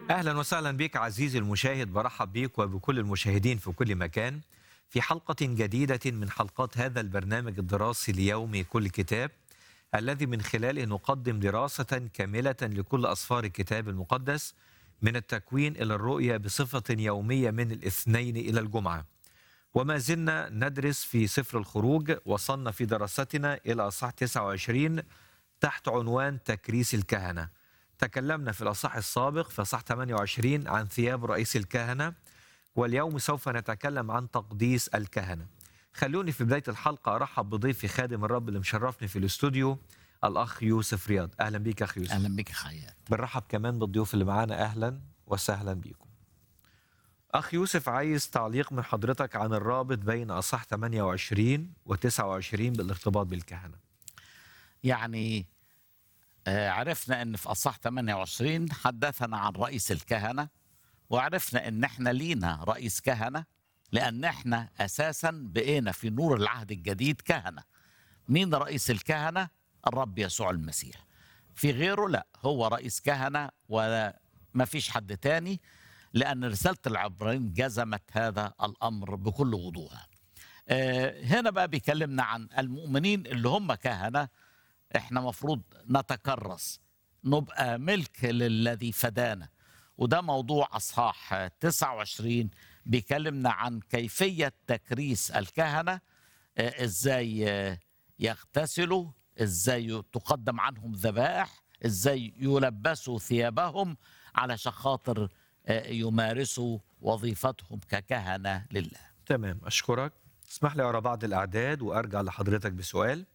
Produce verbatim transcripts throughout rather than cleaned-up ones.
أهلا وسهلا بك عزيزي المشاهد، برحب بك وبكل المشاهدين في كل مكان في حلقة جديدة من حلقات هذا البرنامج الدراسي اليومي كل كتاب، الذي من خلاله نقدم دراسة كاملة لكل أسفار الكتاب المقدس من التكوين إلى الرؤيا بصفة يومية من الاثنين إلى الجمعة. وما زلنا ندرس في سفر الخروج، وصلنا في دراستنا إلى أصحاح تسعة وعشرين تحت عنوان تكريس الكهنة. تكلمنا في الأصحاح السابق في أصحاح ثمانية وعشرين عن ثياب رئيس الكهنة، واليوم سوف نتكلم عن تقديس الكهنة. خلوني في بداية الحلقة أرحب بضيفي خادم الرب اللي مشرفني في الاستوديو، الأخ يوسف رياض. أهلا بيك أخ يوسف. اهلا بك خيال. بنرحب كمان بالضيوف اللي معانا، أهلا وسهلا بيكم. أخ يوسف، عايز تعليق من حضرتك عن الرابط بين أصحاح ثمانية وعشرين و تسعة وعشرين بالارتباط بالكهنة. يعني آه، عرفنا ان في اصحاح ثمانية وعشرين حدثنا عن رئيس الكهنه، وعرفنا ان احنا لينا رئيس كهنه لان احنا اساسا بقينا في نور العهد الجديد كهنه. مين رئيس الكهنه؟ الرب يسوع المسيح. في غيره لا، هو رئيس كهنه وما فيش حد تاني، لان رساله العبرانيين جزمت هذا الامر بكل وضوح. آه، هنا بقى بيكلمنا عن المؤمنين اللي هم كهنه. احنا مفروض نتكرس، نبقى ملك للذي فدانا. وده موضوع اصحاح تسعة وعشرين، بيكلمنا عن كيفية تكريس الكهنة. آه، ازاي آه، يغتسلوا، ازاي تقدم عنهم ذبائح، ازاي يلبسوا ثيابهم علشان خاطر آه، يمارسوا وظيفتهم ككهنة لله. تمام، أشكرك. اسمح لي أقرأ بعض الأعداد وأرجع لحضرتك بسؤال.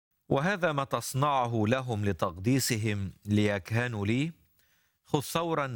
وهذا ما تصنعه لهم لتقديسهم ليكهنوا لي، خذ ثورا